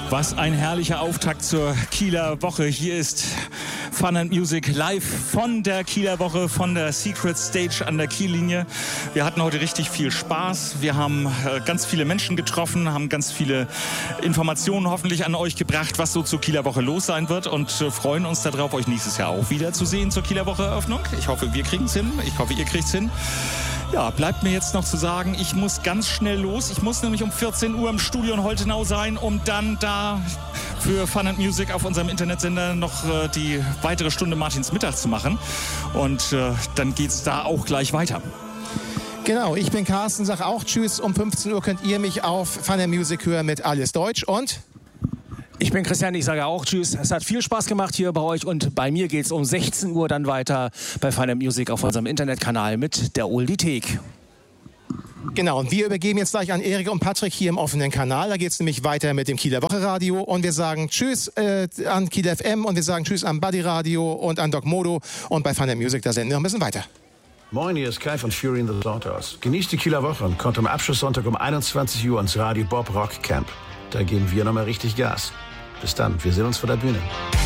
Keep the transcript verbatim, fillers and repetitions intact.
Was ein herrlicher Auftakt zur Kieler Woche. Hier ist Fun and Music live von der Kieler Woche, von der Secret Stage an der Kiellinie. Wir hatten heute richtig viel Spaß. Wir haben äh, ganz viele Menschen getroffen, haben ganz viele Informationen hoffentlich an euch gebracht, was so zur Kieler Woche los sein wird und äh, freuen uns darauf, euch nächstes Jahr auch wieder zu sehen zur Kieler Woche Eröffnung. Ich hoffe, wir kriegen es hin. Ich hoffe, ihr kriegt es hin. Ja, bleibt mir jetzt noch zu sagen, ich muss ganz schnell los. Ich muss nämlich um vierzehn Uhr im Studio in Holtenau sein, um dann da für Fun and Music auf unserem Internetsender noch äh, die weitere Stunde Martins Mittag zu machen. Und äh, dann geht's da auch gleich weiter. Genau, ich bin Carsten, sag auch Tschüss. Um fünfzehn Uhr könnt ihr mich auf Fun and Music hören mit Alles Deutsch und... Ich bin Christian, ich sage auch Tschüss. Es hat viel Spaß gemacht hier bei euch und bei mir geht es um sechzehn Uhr dann weiter bei Fun and Music auf unserem Internetkanal mit der Oldie-Thek. Genau, und wir übergeben jetzt gleich an Erik und Patrick hier im offenen Kanal. Da geht es nämlich weiter mit dem Kieler Woche Radio und wir sagen Tschüss äh, an Kiel F M und wir sagen Tschüss an Buddy Radio und an Doc Modo und bei Fun and Music, da senden wir noch ein bisschen weiter. Moin, hier ist Kai von Fury in the Slaughterhouse. Genießt die Kieler Woche und kommt am Abschlusssonntag um einundzwanzig Uhr ins Radio Bob Rock Camp. Da geben wir nochmal richtig Gas. Bis dann, wir sehen uns vor der Bühne.